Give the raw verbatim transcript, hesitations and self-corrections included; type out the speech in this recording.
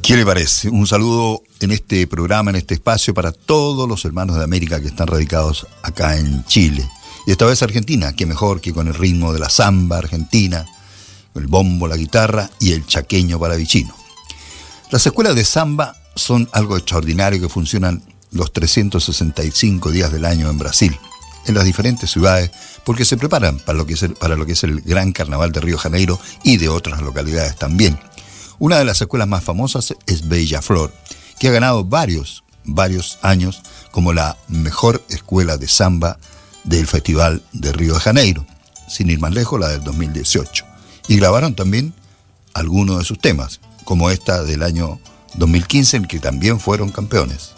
¿Qué le parece? Un saludo en este programa, en este espacio, para todos los hermanos de América que están radicados acá en Chile. Y esta vez Argentina, qué mejor que con el ritmo de la samba argentina, el bombo, la guitarra y el chaqueño paravicino. Las escuelas de samba son algo extraordinario que funcionan los trescientos sesenta y cinco días del año en Brasil, en las diferentes ciudades, porque se preparan para lo que es el, para lo que es el gran carnaval de Río de Janeiro y de otras localidades también. Una de las escuelas más famosas es Beija-Flor, que ha ganado varios, varios años como la mejor escuela de samba del Festival de Río de Janeiro, sin ir más lejos, la del dos mil dieciocho. Y grabaron también algunos de sus temas, como esta del año dos mil quince, en que también fueron campeones.